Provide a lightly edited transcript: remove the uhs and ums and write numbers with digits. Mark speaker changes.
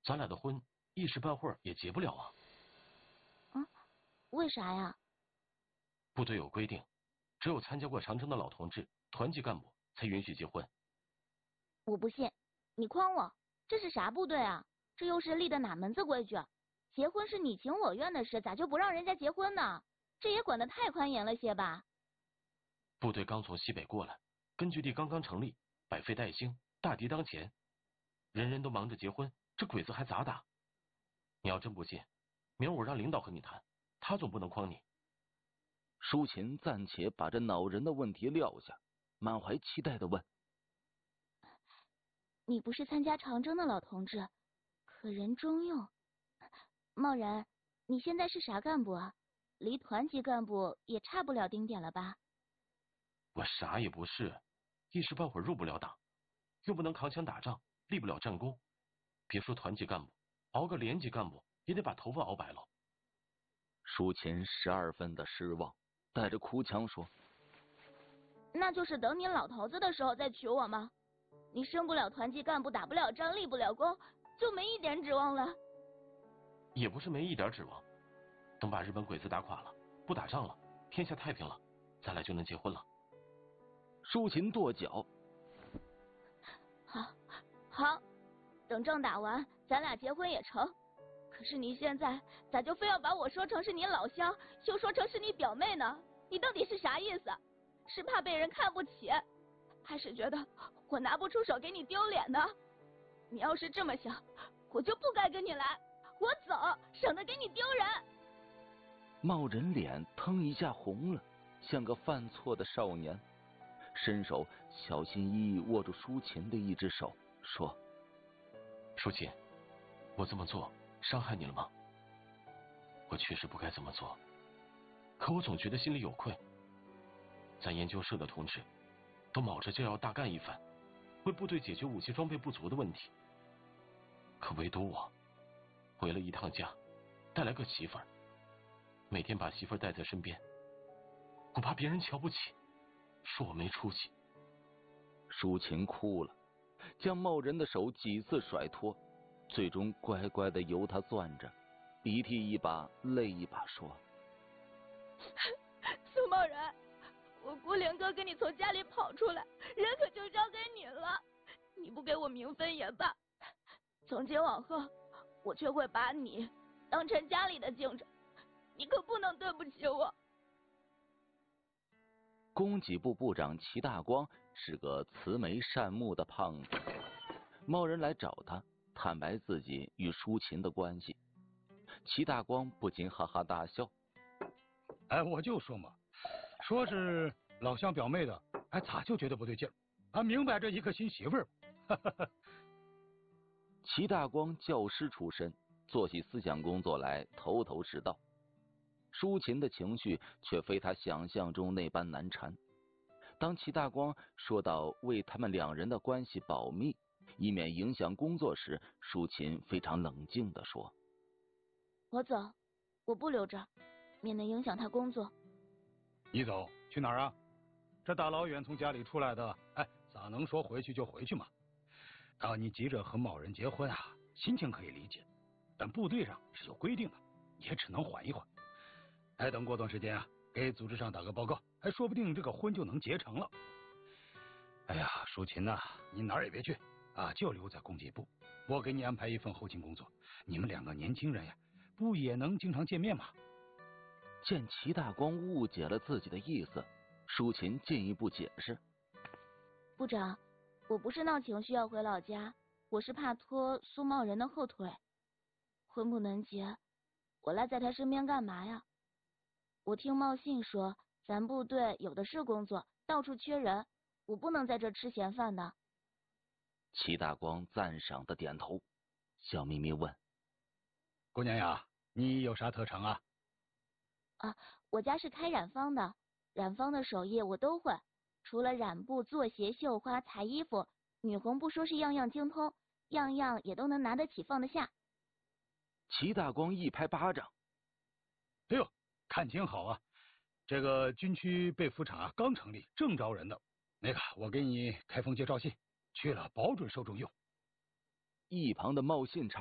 Speaker 1: 咱俩的婚一时半会儿也结不了啊。
Speaker 2: 为啥呀？
Speaker 1: 部队有规定，只有参加过长征的老同志、团级干部才允许结婚。
Speaker 2: 我不信，你诓我，这是啥部队啊？这又是立的哪门子规矩？结婚是你情我愿的事，咋就不让人家结婚呢？这也管得太宽严了些吧？
Speaker 1: 部队刚从西北过来，根据地刚刚成立，百废待兴，大敌当前，人人都忙着结婚，这鬼子还咋打？你要真不信，明儿我让领导和你谈，他总不能诓你。
Speaker 3: 舒琴暂且把这恼人的问题撂下，满怀期待地问：
Speaker 2: 你不是参加长征的老同志，可人中用。贸然，你现在是啥干部啊？离团级干部也差不了丁点了吧？
Speaker 1: 我啥也不是，一时半会儿入不了党，又不能扛枪打仗，立不了战功。别说团级干部，熬个连级干部也得把头发熬白了。
Speaker 3: 舒琴12分的失望，带着哭腔说：
Speaker 2: 那就是等你老头子的时候再娶我吗？你升不了团级干部，打不了仗，立不了功，就没一点指望了？
Speaker 1: 也不是没一点指望，等把日本鬼子打垮了，不打仗了，天下太平了，咱俩就能结婚了。
Speaker 3: 舒琴跺脚：
Speaker 2: 好，等仗打完，咱俩结婚也成。可是你现在咋就非要把我说成是你老乡，又说成是你表妹呢？你到底是啥意思？是怕被人看不起，还是觉得我拿不出手给你丢脸呢？你要是这么想，我就不该跟你来，我走，省得给你丢人。
Speaker 3: 茂人脸腾一下红了，像个犯错的少年，伸手小心翼翼握住舒琴的一只手，说：
Speaker 1: 舒琴，我这么做伤害你了吗？我确实不该这么做，可我总觉得心里有愧。咱研究社的同志都卯着就要大干一番，为部队解决武器装备不足的问题，可唯独我回了一趟家，带来个媳妇儿，每天把媳妇儿带在身边，我怕别人瞧不起，说我没出息。
Speaker 3: 舒琴哭了，将茂人的手几次甩脱，最终乖乖的由他攥着，鼻涕一把泪一把说：
Speaker 2: 苏茂然，我孤灵哥跟你从家里跑出来，人可就交给你了，你不给我名分也罢，从今往后我却会把你当成家里的敬着，你可不能对不起我。
Speaker 3: 供给部部长齐大光是个慈眉善目的胖子，茂人来找他坦白自己与舒琴的关系，齐大光不禁哈哈大笑：
Speaker 4: 哎，我就说嘛，说是老乡表妹的，哎，咋就觉得不对劲儿？啊，明摆着一个新媳妇儿。
Speaker 3: 齐大光教师出身，做起思想工作来头头是道。舒琴的情绪却非他想象中那般难缠。当齐大光说到为他们两人的关系保密，以免影响工作时，舒琴非常冷静地说：
Speaker 2: 我走，我不留着，免得影响他工作。
Speaker 4: 你走去哪儿啊？这大老远从家里出来的，哎，咋能说回去就回去嘛？啊，你急着和某人结婚啊，心情可以理解，但部队上是有规定的，也只能缓一缓。哎，等过段时间啊，给组织上打个报告，哎，说不定这个婚就能结成了。哎呀，舒琴呐，你哪儿也别去啊，就留在供给部，我给你安排一份后勤工作。你们两个年轻人呀，不也能经常见面吗？
Speaker 3: 见齐大光误解了自己的意思，舒琴进一步解释：
Speaker 2: 部长，我不是闹情绪要回老家，我是怕拖苏茂人的后腿。婚不能结，我赖在他身边干嘛呀？我听茂信说，咱部队有的是工作，到处缺人，我不能在这吃闲饭的。
Speaker 3: 齐大光赞赏的点头，笑眯眯问：
Speaker 4: 姑娘呀，你有啥特长啊？
Speaker 2: 啊，我家是开染坊的，染坊的手艺我都会，除了染布、做鞋、绣花、裁衣服，女红不说是样样精通，样样也都能拿得起放得下。
Speaker 3: 齐大光一拍巴掌：
Speaker 4: 哎呦，看挺好啊！这个军区被服厂啊刚成立，正招人的。那个，我给你开封介绍信，去了保准受重用。
Speaker 3: 一旁的茂信插